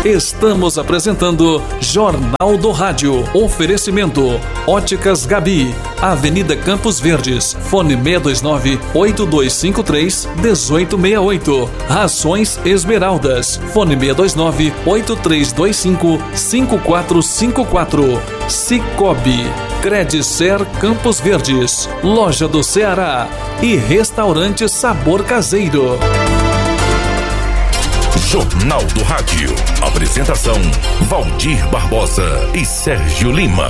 Estamos apresentando Jornal do Rádio. Oferecimento Óticas Gabi, Avenida Campos Verdes, fone 629-8253-1868. Rações Esmeraldas, fone 629-8325-5454. Cicobi, Credicer Campos Verdes, Loja do Ceará e Restaurante Sabor Caseiro. Jornal do Rádio. Apresentação: Valdir Barbosa e Sérgio Lima.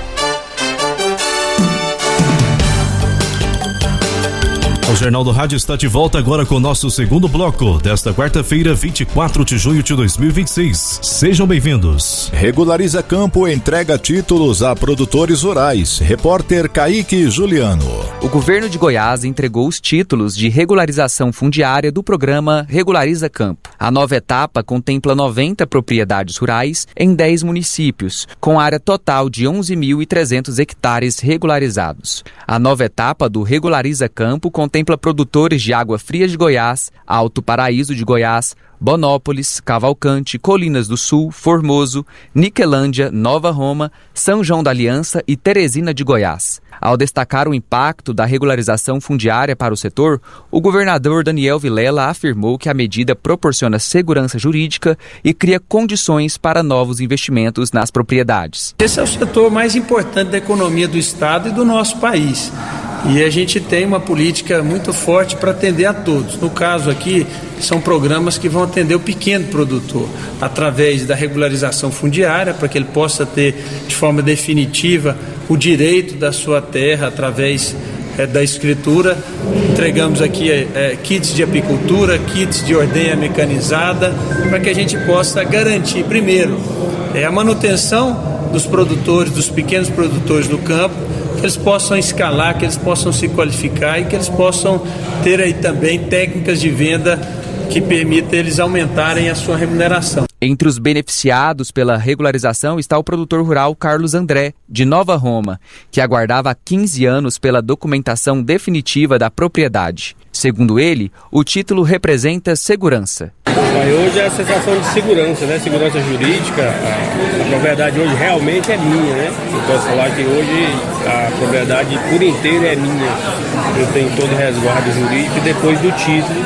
O Jornal do Rádio está de volta agora com o nosso segundo bloco desta quarta-feira, 24 de junho de 2026. Sejam bem-vindos. Regulariza Campo entrega títulos a produtores rurais. Repórter Kaique Juliano. O governo de Goiás entregou os títulos de regularização fundiária do programa Regulariza Campo. A nova etapa contempla 90 propriedades rurais em 10 municípios, com área total de 11.300 hectares regularizados. A nova etapa do Regulariza Campo contempla produtores de Água Fria de Goiás, Alto Paraíso de Goiás, Bonópolis, Cavalcante, Colinas do Sul, Formoso, Niquelândia, Nova Roma, São João da Aliança e Teresina de Goiás. Ao destacar o impacto da regularização fundiária para o setor, o governador Daniel Vilela afirmou que a medida proporciona segurança jurídica e cria condições para novos investimentos nas propriedades. Esse é o setor mais importante da economia do estado e do nosso país. E a gente tem uma política muito forte para atender a todos. No caso aqui, são programas que vão atender o pequeno produtor, através da regularização fundiária, para que ele possa ter de forma definitiva o direito da sua terra através da escritura. Entregamos aqui kits de apicultura, kits de ordenha mecanizada, para que a gente possa garantir, primeiro, a manutenção dos produtores, dos pequenos produtores do campo, que eles possam escalar, que eles possam se qualificar e que eles possam ter aí também técnicas de venda que permitam eles aumentarem a sua remuneração. Entre os beneficiados pela regularização está o produtor rural Carlos André, de Nova Roma, que aguardava há 15 anos pela documentação definitiva da propriedade. Segundo ele, o título representa segurança. Hoje é a sensação de segurança, né? Segurança jurídica. A propriedade hoje realmente é minha, né? Eu posso falar que hoje a propriedade por inteiro é minha. Eu tenho todo o resguardo jurídico depois do título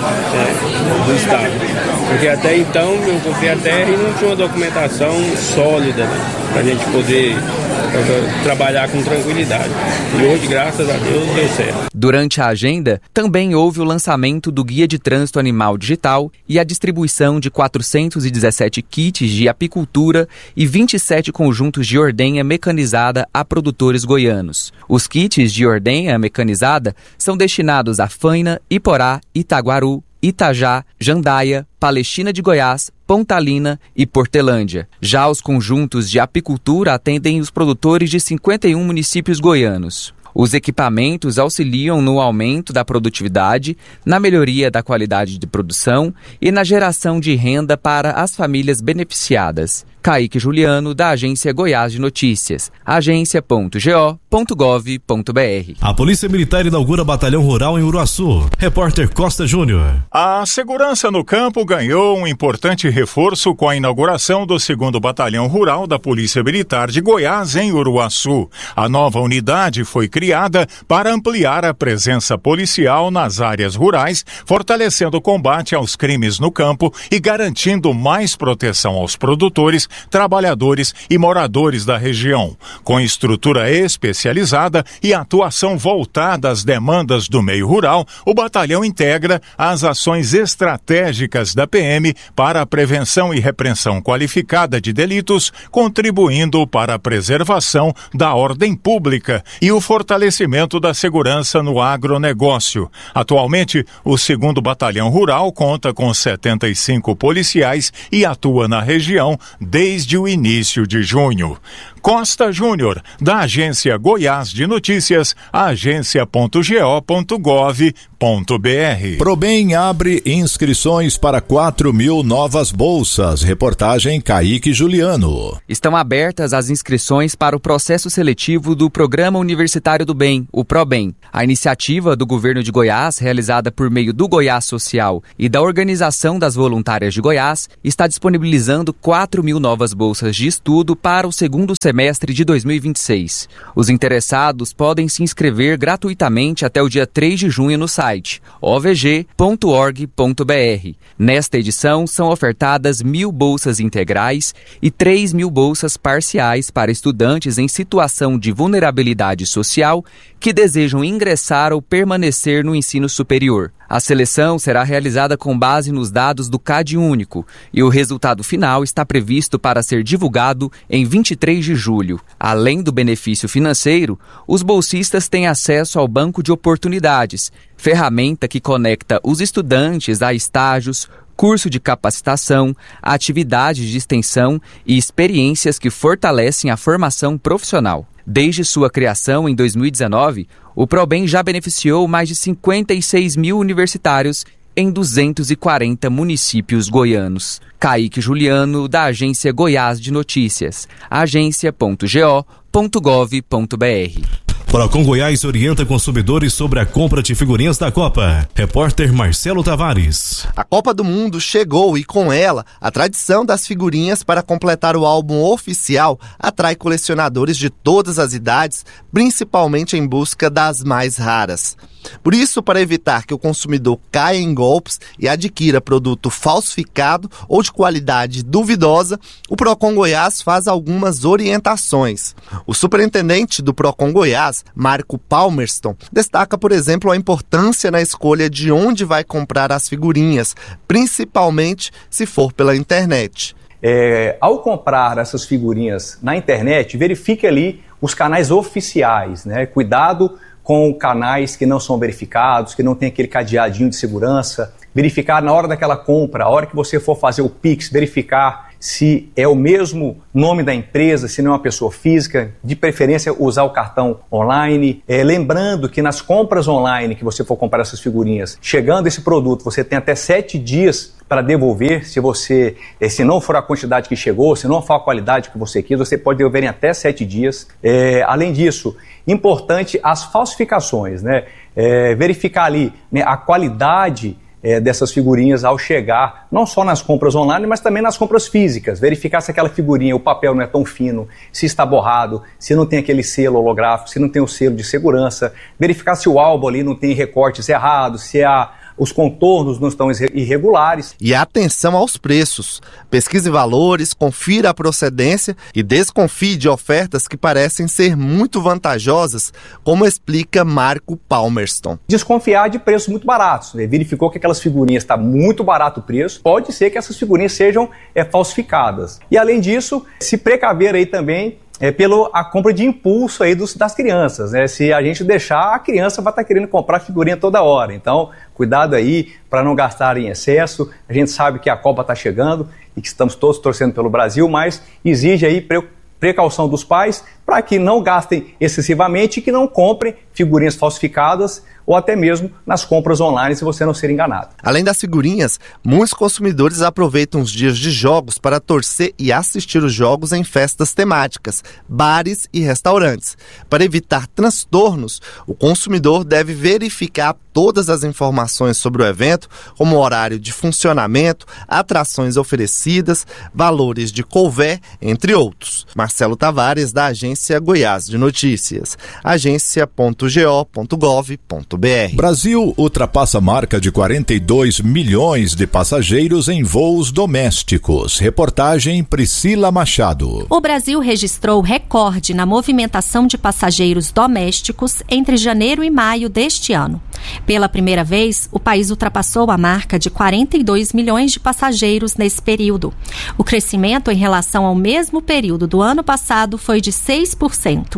do Estado. Porque até então eu comprei a terra e não tinha uma documentação sólida, né? Para a gente poder trabalhar com tranquilidade. E hoje, graças a Deus, deu certo. Durante a agenda, também houve o lançamento do Guia de Trânsito Animal Digital e a distribuição de 417 kits de apicultura e 27 conjuntos de ordenha mecanizada a produtores goianos. Os kits de ordenha mecanizada são destinados a Faina, Iporá, Itaguaru, Itajá, Jandaia, Palestina de Goiás, Pontalina e Portelândia. Já os conjuntos de apicultura atendem os produtores de 51 municípios goianos. Os equipamentos auxiliam no aumento da produtividade, na melhoria da qualidade de produção e na geração de renda para as famílias beneficiadas. Kaique Juliano, da Agência Goiás de Notícias, agência.go.gov.br. A Polícia Militar inaugura batalhão rural em Uruaçu. Repórter Costa Júnior. A segurança no campo ganhou um importante reforço com a inauguração do 2º Batalhão Rural da Polícia Militar de Goiás em Uruaçu. A nova unidade foi criada para ampliar a presença policial nas áreas rurais, fortalecendo o combate aos crimes no campo e garantindo mais proteção aos produtores, trabalhadores e moradores da região. Com estrutura especializada e atuação voltada às demandas do meio rural, o batalhão integra as ações estratégicas da PM para a prevenção e repressão qualificada de delitos, contribuindo para a preservação da ordem pública e o fortalecimento da segurança no agronegócio. Atualmente, o 2º Batalhão Rural conta com 75 policiais e atua na região desde desde o início de junho. Costa Júnior, da Agência Goiás de Notícias, agência.go.gov.br. Probem abre inscrições para 4.000 novas bolsas. Reportagem Kaique Juliano. Estão abertas as inscrições para o processo seletivo do Programa Universitário do Bem, o ProBem. A iniciativa do governo de Goiás, realizada por meio do Goiás Social e da Organização das Voluntárias de Goiás, está disponibilizando 4.000 novas bolsas de estudo para o segundo semestre de 2026. Os interessados podem se inscrever gratuitamente até o dia 3 de junho no site ovg.org.br. Nesta edição, são ofertadas 1.000 bolsas integrais e 3.000 bolsas parciais para estudantes em situação de vulnerabilidade social que desejam ingressar ou permanecer no ensino superior. A seleção será realizada com base nos dados do CadÚnico e o resultado final está previsto para ser divulgado em 23 de julho. Além do benefício financeiro, os bolsistas têm acesso ao Banco de Oportunidades, ferramenta que conecta os estudantes a estágios, curso de capacitação, atividades de extensão e experiências que fortalecem a formação profissional. Desde sua criação em 2019, o ProBem já beneficiou mais de 56 mil universitários em 240 municípios goianos. Kaique Juliano, da Agência Goiás de Notícias, agência.go.gov.br. Procon Goiás orienta consumidores sobre a compra de figurinhas da Copa. Repórter Marcelo Tavares. A Copa do Mundo chegou e, com ela, a tradição das figurinhas para completar o álbum oficial atrai colecionadores de todas as idades, principalmente em busca das mais raras. Por isso, para evitar que o consumidor caia em golpes e adquira produto falsificado ou de qualidade duvidosa, o Procon Goiás faz algumas orientações. O superintendente do Procon Goiás, Marco Palmerston, destaca, por exemplo, a importância na escolha de onde vai comprar as figurinhas, principalmente se for pela internet. Ao comprar essas figurinhas na internet, verifique ali os canais oficiais, né? Cuidado com canais que não são verificados, que não tem aquele cadeadinho de segurança. Verificar na hora daquela compra, a hora que você for fazer o Pix, verificar se é o mesmo nome da empresa, se não é uma pessoa física, de preferência usar o cartão online. Lembrando que nas compras online que você for comprar essas figurinhas, chegando esse produto, você tem até 7 dias para devolver. Se não for a quantidade que chegou, se não for a qualidade que você quis, você pode devolver em até 7 dias. Além disso, importante as falsificações, né? Verificar ali, né, a qualidade dessas figurinhas ao chegar, não só nas compras online, mas também nas compras físicas. Verificar se aquela figurinha, o papel não é tão fino, se está borrado, se não tem aquele selo holográfico, se não tem o selo de segurança. Verificar se o álbum ali não tem recortes errados, se os contornos não estão irregulares. E atenção aos preços. Pesquise valores, confira a procedência e desconfie de ofertas que parecem ser muito vantajosas, como explica Marco Palmerston. Desconfiar de preços muito baratos. Verificou que aquelas figurinhas estão muito barato o preço, pode ser que essas figurinhas sejam falsificadas. E além disso, se precaver aí também pela compra de impulso aí das crianças, né? Se a gente deixar, a criança vai estar querendo comprar figurinha toda hora. Então, cuidado aí para não gastar em excesso. A gente sabe que a Copa está chegando e que estamos todos torcendo pelo Brasil, mas exige aí precaução dos pais para que não gastem excessivamente e que não comprem figurinhas falsificadas ou até mesmo nas compras online, se você não ser enganado. Além das figurinhas, muitos consumidores aproveitam os dias de jogos para torcer e assistir os jogos em festas temáticas, bares e restaurantes. Para evitar transtornos, o consumidor deve verificar todas as informações sobre o evento, como horário de funcionamento, atrações oferecidas, valores de couvert, entre outros. Marcelo Tavares, da Agência Goiás de Notícias, agência.go.gov.br. Brasil ultrapassa a marca de 42 milhões de passageiros em voos domésticos. Reportagem Priscila Machado. O Brasil registrou recorde na movimentação de passageiros domésticos entre janeiro e maio deste ano. Pela primeira vez, o país ultrapassou a marca de 42 milhões de passageiros nesse período. O crescimento em relação ao mesmo período do ano passado foi de 6%.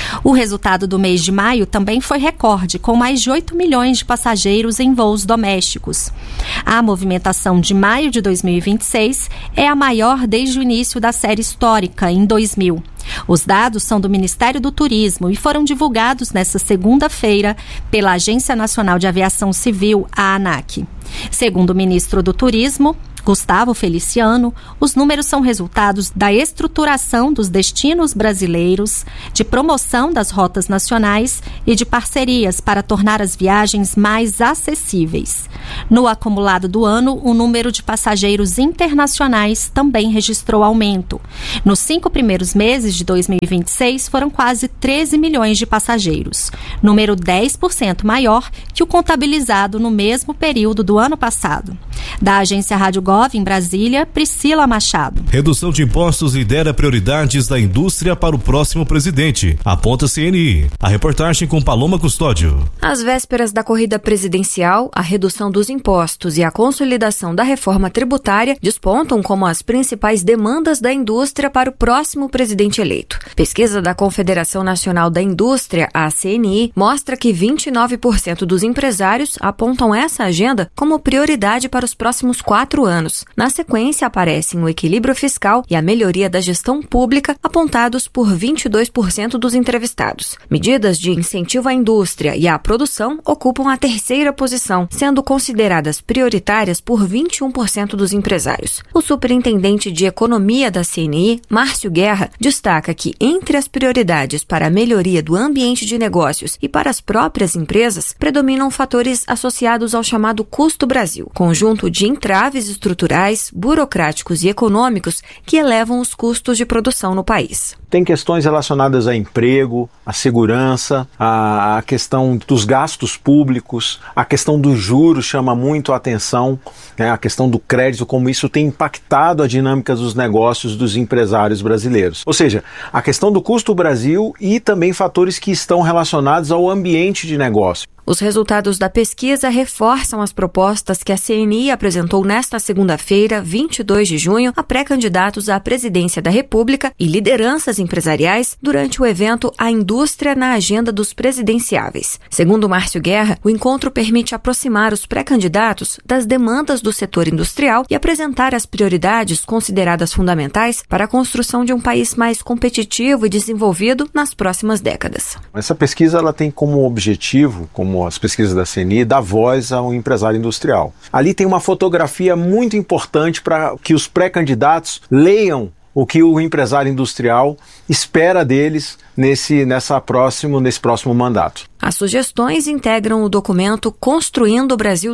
O resultado do mês de maio também foi recorde, com mais de 8 milhões de passageiros em voos domésticos. A movimentação de maio de 2026 é a maior desde o início da série histórica, em 2000. Os dados são do Ministério do Turismo e foram divulgados nesta segunda-feira pela Agência Nacional de Aviação Civil, a ANAC. Segundo o ministro do Turismo, Gustavo Feliciano, os números são resultados da estruturação dos destinos brasileiros, de promoção das rotas nacionais e de parcerias para tornar as viagens mais acessíveis. No acumulado do ano, o número de passageiros internacionais também registrou aumento. Nos 5 primeiros meses de 2026, foram quase 13 milhões de passageiros, número 10% maior que o contabilizado no mesmo período do ano passado. Da agência Rádio Gov, em Brasília, Priscila Machado. Redução de impostos lidera prioridades da indústria para o próximo presidente, aponta CNI. A reportagem com Paloma Custódio. Às vésperas da corrida presidencial, a redução dos impostos e a consolidação da reforma tributária despontam como as principais demandas da indústria para o próximo presidente eleito. Pesquisa da Confederação Nacional da Indústria, a CNI, mostra que 29% dos empresários apontam essa agenda como prioridade para os próximos 4 anos. Na sequência, aparecem o equilíbrio fiscal e a melhoria da gestão pública, apontados por 22% dos entrevistados. Medidas de incentivo à indústria e à produção ocupam a terceira posição, sendo consideradas prioritárias por 21% dos empresários. O superintendente de Economia da CNI, Márcio Guerra, destaca que, entre as prioridades para a melhoria do ambiente de negócios e para as próprias empresas, predominam fatores associados ao chamado Custo Brasil, conjunto de entraves estruturais, burocráticos e econômicos que elevam os custos de produção no país. Tem questões relacionadas a emprego, a segurança, a questão dos gastos públicos, a questão dos juros chama muito a atenção, né? A questão do crédito, como isso tem impactado a dinâmica dos negócios dos empresários brasileiros. Ou seja, a questão do custo Brasil e também fatores que estão relacionados ao ambiente de negócio. Os resultados da pesquisa reforçam as propostas que a CNI apresentou nesta segunda-feira, 22 de junho, a pré-candidatos à presidência da República e lideranças empresariais durante o evento A Indústria na Agenda dos Presidenciáveis. Segundo Márcio Guerra, o encontro permite aproximar os pré-candidatos das demandas do setor industrial e apresentar as prioridades consideradas fundamentais para a construção de um país mais competitivo e desenvolvido nas próximas décadas. Essa pesquisa ela tem como objetivo, como as pesquisas da CNI, dar voz ao empresário industrial. Ali tem uma fotografia muito importante para que os pré-candidatos leiam o que o empresário industrial espera deles nesse próximo mandato. As sugestões integram o documento Construindo o Brasil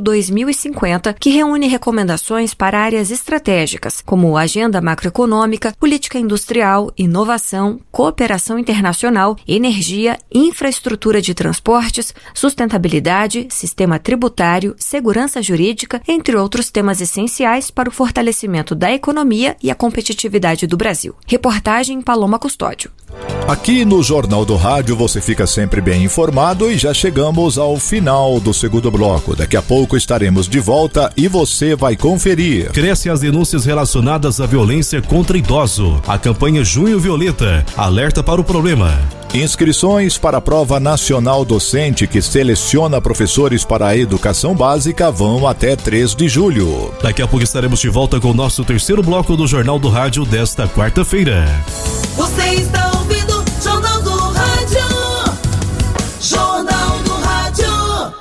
2050, que reúne recomendações para áreas estratégicas, como agenda macroeconômica, política industrial, inovação, cooperação internacional, energia, infraestrutura de transportes, sustentabilidade, sistema tributário, segurança jurídica, entre outros temas essenciais para o fortalecimento da economia e a competitividade do Brasil. Reportagem Paloma Custódio. Aqui no Jornal do Rádio você fica sempre bem informado e já chegamos ao final do segundo bloco. Daqui a pouco estaremos de volta e você vai conferir. Crescem as denúncias relacionadas à violência contra idoso. A campanha Junho Violeta alerta para o problema. Inscrições para a Prova Nacional Docente, que seleciona professores para a educação básica, vão até 3 de julho. Daqui a pouco estaremos de volta com o nosso terceiro bloco do Jornal do Rádio desta quarta-feira. Você está ouvindo Jornal do Rádio. Jornal do Rádio.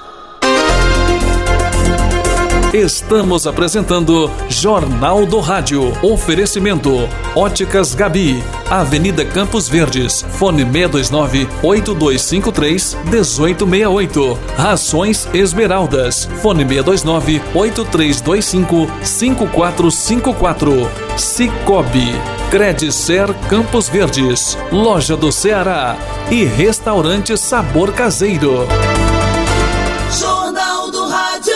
Estamos apresentando Jornal do Rádio. Oferecimento Óticas Gabi, Avenida Campos Verdes, fone 629-8253-1868. Rações Esmeraldas, fone 629-8325-5454. Cicobi, Credicer Campos Verdes, Loja do Ceará e Restaurante Sabor Caseiro. Jornal do Rádio.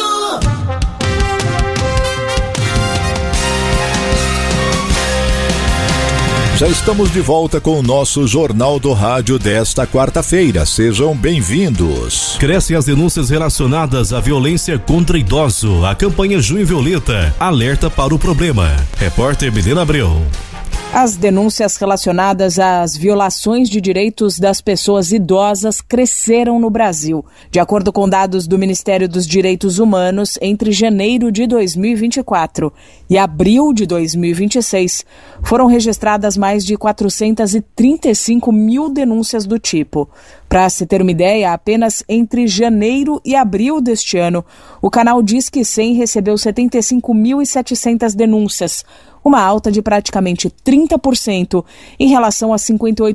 Já estamos de volta com o nosso Jornal do Rádio desta quarta-feira. Sejam bem-vindos. Crescem as denúncias relacionadas à violência contra idoso. A campanha Junho Violeta alerta para o problema. Repórter Milena Abreu. As denúncias relacionadas às violações de direitos das pessoas idosas cresceram no Brasil. De acordo com dados do Ministério dos Direitos Humanos, entre janeiro de 2024 e abril de 2026, foram registradas mais de 435 mil denúncias do tipo. Para se ter uma ideia, apenas entre janeiro e abril deste ano, o canal Disque 100 recebeu 75.700 denúncias, uma alta de praticamente 30% em relação a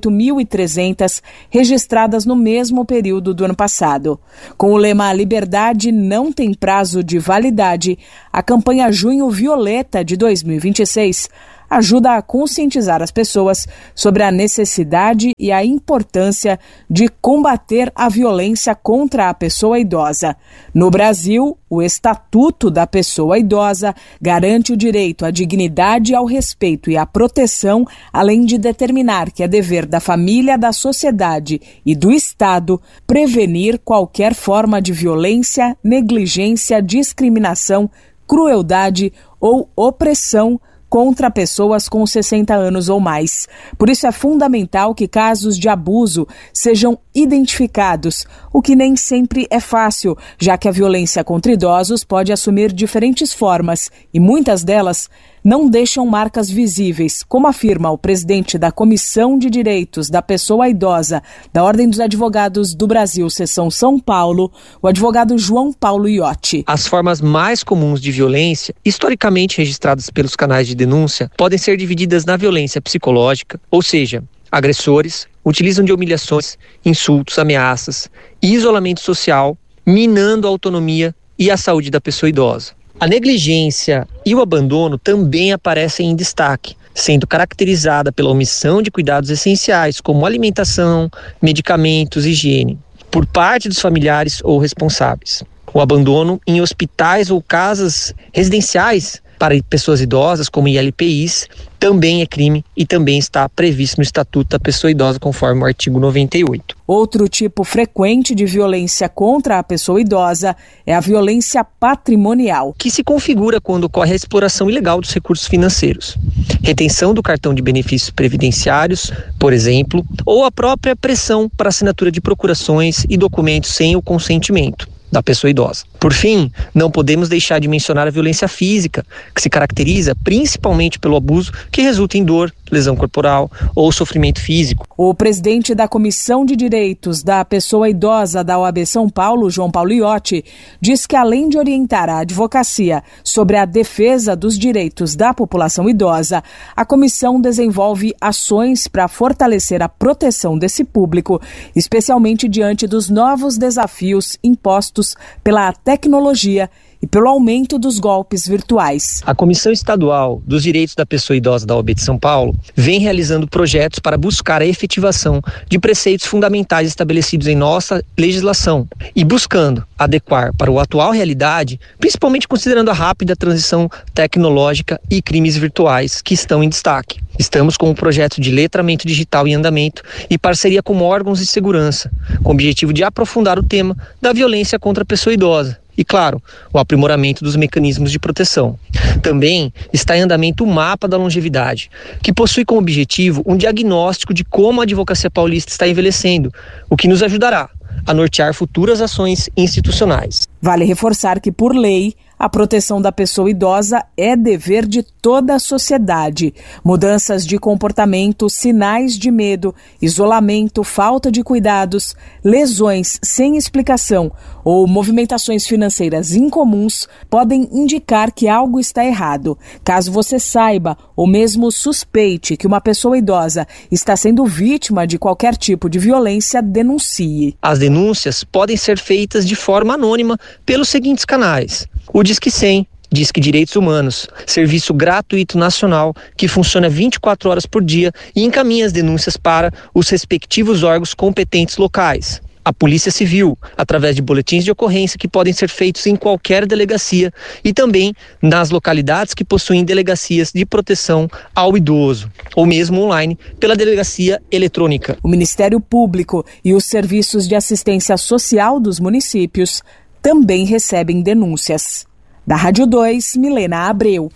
58.300 registradas no mesmo período do ano passado. Com o lema Liberdade não tem prazo de validade, a campanha Junho Violeta de 2026 ajuda a conscientizar as pessoas sobre a necessidade e a importância de combater a violência contra a pessoa idosa. No Brasil, o Estatuto da Pessoa Idosa garante o direito à dignidade, ao respeito e à proteção, além de determinar que é dever da família, da sociedade e do Estado prevenir qualquer forma de violência, negligência, discriminação, crueldade ou opressão contra pessoas com 60 anos ou mais. Por isso é fundamental que casos de abuso sejam identificados, o que nem sempre é fácil, já que a violência contra idosos pode assumir diferentes formas e muitas delas não deixam marcas visíveis, como afirma o presidente da Comissão de Direitos da Pessoa Idosa da Ordem dos Advogados do Brasil, Seção São Paulo, o advogado João Paulo Iotti. As formas mais comuns de violência, historicamente registradas pelos canais de denúncia, podem ser divididas na violência psicológica, ou seja, agressores utilizam de humilhações, insultos, ameaças e isolamento social, minando a autonomia e a saúde da pessoa idosa. A negligência e o abandono também aparecem em destaque, sendo caracterizada pela omissão de cuidados essenciais, como alimentação, medicamentos e higiene, por parte dos familiares ou responsáveis. O abandono em hospitais ou casas residenciais para pessoas idosas, como ILPIs, também é crime e também está previsto no Estatuto da Pessoa Idosa, conforme o artigo 98. Outro tipo frequente de violência contra a pessoa idosa é a violência patrimonial, que se configura quando ocorre a exploração ilegal dos recursos financeiros, retenção do cartão de benefícios previdenciários, por exemplo, ou a própria pressão para assinatura de procurações e documentos sem o consentimento da pessoa idosa. Por fim, não podemos deixar de mencionar a violência física, que se caracteriza principalmente pelo abuso que resulta em dor, lesão corporal ou sofrimento físico. O presidente da Comissão de Direitos da Pessoa Idosa da OAB São Paulo, João Paulo Iotti, diz que além de orientar a advocacia sobre a defesa dos direitos da população idosa, a comissão desenvolve ações para fortalecer a proteção desse público, especialmente diante dos novos desafios impostos pela tecnologia e pelo aumento dos golpes virtuais. A Comissão Estadual dos Direitos da Pessoa Idosa da OAB de São Paulo vem realizando projetos para buscar a efetivação de preceitos fundamentais estabelecidos em nossa legislação e buscando adequar para a atual realidade, principalmente considerando a rápida transição tecnológica e crimes virtuais que estão em destaque. Estamos com um projeto de letramento digital em andamento e parceria com órgãos de segurança, com o objetivo de aprofundar o tema da violência contra a pessoa idosa. E, claro, o aprimoramento dos mecanismos de proteção. Também está em andamento o Mapa da Longevidade, que possui como objetivo um diagnóstico de como a advocacia paulista está envelhecendo, o que nos ajudará a nortear futuras ações institucionais. Vale reforçar que, por lei, a proteção da pessoa idosa é dever de toda a sociedade. Mudanças de comportamento, sinais de medo, isolamento, falta de cuidados, lesões sem explicação ou movimentações financeiras incomuns podem indicar que algo está errado. Caso você saiba ou mesmo suspeite que uma pessoa idosa está sendo vítima de qualquer tipo de violência, denuncie. As denúncias podem ser feitas de forma anônima pelos seguintes canais: o Disque 100, Disque Direitos Humanos, serviço gratuito nacional que funciona 24 horas por dia e encaminha as denúncias para os respectivos órgãos competentes locais. A Polícia Civil, através de boletins de ocorrência que podem ser feitos em qualquer delegacia e também nas localidades que possuem delegacias de proteção ao idoso, ou mesmo online pela delegacia eletrônica. O Ministério Público e os serviços de assistência social dos municípios também recebem denúncias. Da Rádio 2, Milena Abreu.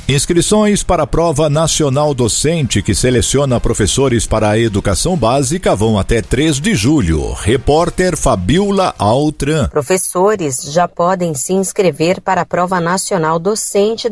Inscrições para a Prova Nacional Docente, que seleciona professores para a educação básica, vão até 3 de julho. Repórter Fabiola Altran. Professores já podem se inscrever para a Prova Nacional Docente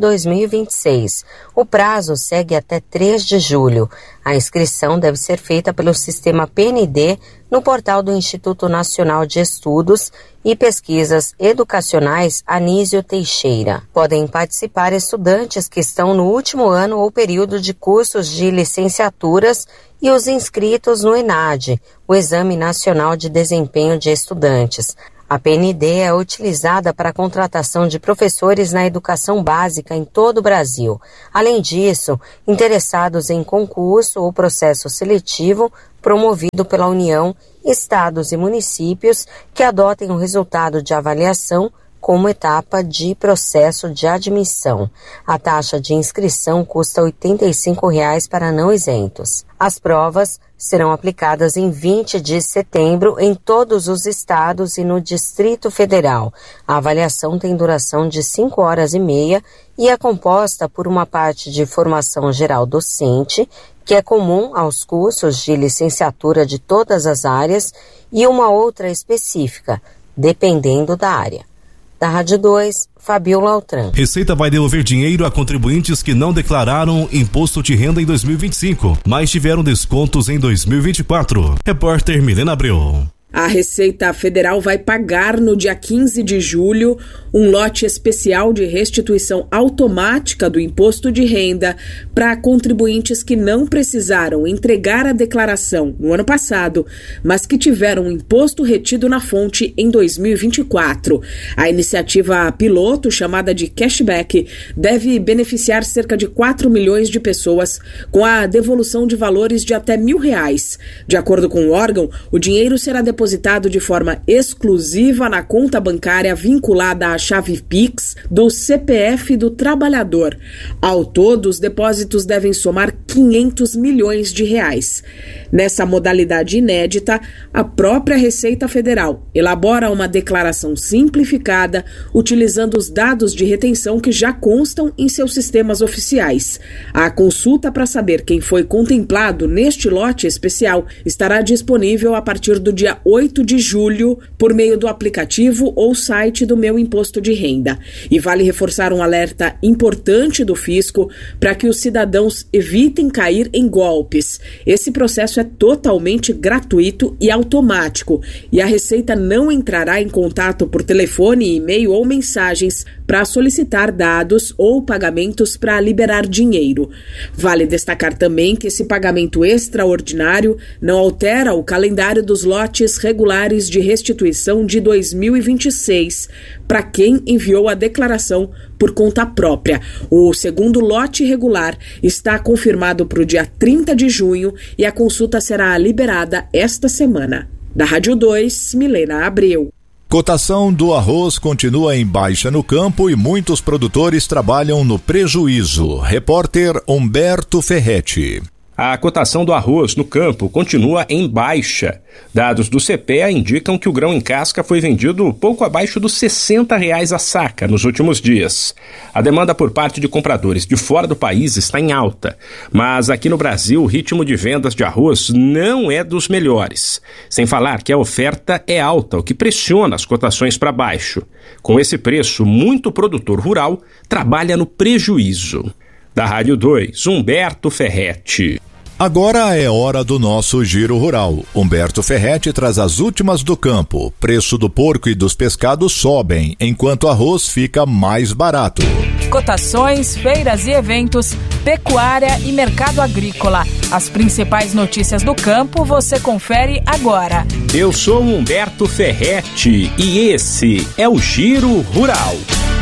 2026. O prazo segue até 3 de julho. A inscrição deve ser feita pelo sistema PND no portal do Instituto Nacional de Estudos e Pesquisas Educacionais Anísio Teixeira. Podem participar estudantes que estão no último ano ou período de cursos de licenciaturas e os inscritos no ENAD, o Exame Nacional de Desempenho de Estudantes. A PND é utilizada para a contratação de professores na educação básica em todo o Brasil. Além disso, interessados em concurso ou processo seletivo promovido pela União, estados e municípios que adotem o resultado de avaliação como etapa de processo de admissão. A taxa de inscrição custa R$ 85,00 para não isentos. As provas serão aplicadas em 20 de setembro em todos os estados e no Distrito Federal. A avaliação tem duração de 5 horas e meia e é composta por uma parte de formação geral docente, que é comum aos cursos de licenciatura de todas as áreas, e uma outra específica, dependendo da área. Da Rádio 2, Fabiola Altran. Receita vai devolver dinheiro a contribuintes que não declararam imposto de renda em 2025, mas tiveram descontos em 2024. Repórter Milena Abreu. A Receita Federal vai pagar no dia 15 de julho um lote especial de restituição automática do imposto de renda para contribuintes que não precisaram entregar a declaração no ano passado, mas que tiveram o imposto retido na fonte em 2024. A iniciativa piloto, chamada de cashback, deve beneficiar cerca de 4 milhões de pessoas com a devolução de valores de até R$1.000. De acordo com o órgão, o dinheiro será depositado de forma exclusiva na conta bancária vinculada à chave Pix do CPF do trabalhador. Ao todo, os depósitos devem somar R$500 milhões. Nessa modalidade inédita, a própria Receita Federal elabora uma declaração simplificada utilizando os dados de retenção que já constam em seus sistemas oficiais. A consulta para saber quem foi contemplado neste lote especial estará disponível a partir do dia 8 de julho por meio do aplicativo ou site do Meu Imposto de Renda. E vale reforçar um alerta importante do fisco para que os cidadãos evitem cair em golpes. Esse processo é totalmente gratuito e automático e a Receita não entrará em contato por telefone, e-mail ou mensagens para solicitar dados ou pagamentos para liberar dinheiro. Vale destacar também que esse pagamento extraordinário não altera o calendário dos lotes regulares de restituição de 2026 para quem enviou a declaração por conta própria. O segundo lote regular está confirmado para o dia 30 de junho e a consulta será liberada esta semana. Da Rádio 2, Milena Abreu. Cotação do arroz continua em baixa no campo e muitos produtores trabalham no prejuízo. Repórter Humberto Ferretti. A cotação do arroz no campo continua em baixa. Dados do CPEA indicam que o grão em casca foi vendido pouco abaixo dos R$60 a saca nos últimos dias. A demanda por parte de compradores de fora do país está em alta, mas aqui no Brasil o ritmo de vendas de arroz não é dos melhores. Sem falar que a oferta é alta, o que pressiona as cotações para baixo. Com esse preço, muito produtor rural trabalha no prejuízo. Da Rádio 2, Humberto Ferretti. Agora é hora do nosso Giro Rural. Humberto Ferretti traz as últimas do campo. Preço do porco e dos pescados sobem, enquanto o arroz fica mais barato. Cotações, feiras e eventos, pecuária e mercado agrícola. As principais notícias do campo você confere agora. Eu sou Humberto Ferretti e esse é o Giro Rural.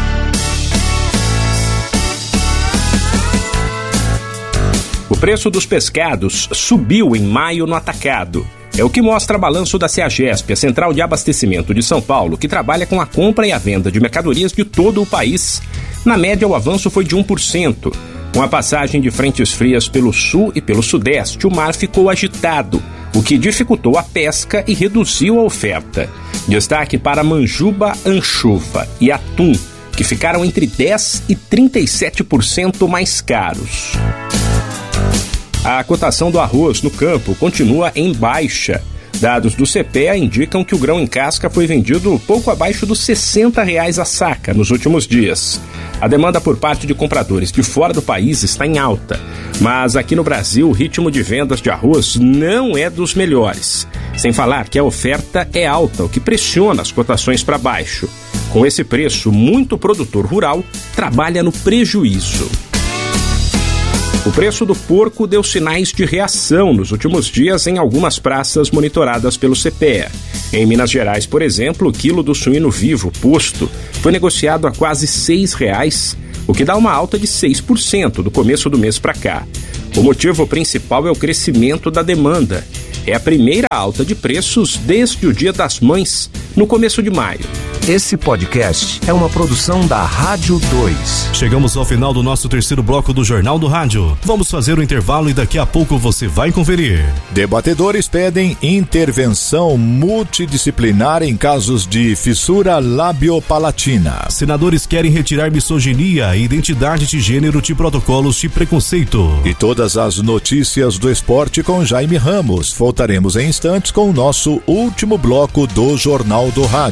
O preço dos pescados subiu em maio no atacado. É o que mostra balanço da CEAGESP, a Central de Abastecimento de São Paulo, que trabalha com a compra e a venda de mercadorias de todo o país. Na média, o avanço foi de 1%. Com a passagem de frentes frias pelo sul e pelo sudeste, o mar ficou agitado, o que dificultou a pesca e reduziu a oferta. Destaque para manjuba, anchova e atum, que ficaram entre 10% e 37% mais caros. A cotação do arroz no campo continua em baixa. Dados do CPEA indicam que o grão em casca foi vendido pouco abaixo dos R$ 60 a saca nos últimos dias. A demanda por parte de compradores de fora do país está em alta, mas aqui no Brasil o ritmo de vendas de arroz não é dos melhores. Sem falar que a oferta é alta, o que pressiona as cotações para baixo. Com esse preço, muito produtor rural trabalha no prejuízo. O preço do porco deu sinais de reação nos últimos dias em algumas praças monitoradas pelo CPEA. Em Minas Gerais, por exemplo, o quilo do suíno vivo posto foi negociado a quase R$ 6, o que dá uma alta de 6% do começo do mês para cá. O motivo principal é o crescimento da demanda. É a primeira alta de preços desde o Dia das Mães, no começo de maio. Esse podcast é uma produção da Rádio 2. Chegamos ao final do nosso terceiro bloco do Jornal do Rádio. Vamos fazer o intervalo e daqui a pouco você vai conferir. Debatedores pedem intervenção multidisciplinar em casos de fissura labiopalatina. Senadores querem retirar misoginia e identidade de gênero de protocolos de preconceito. E todas as notícias do esporte com Jaime Ramos. Voltaremos em instantes com o nosso último bloco do Jornal do Rádio.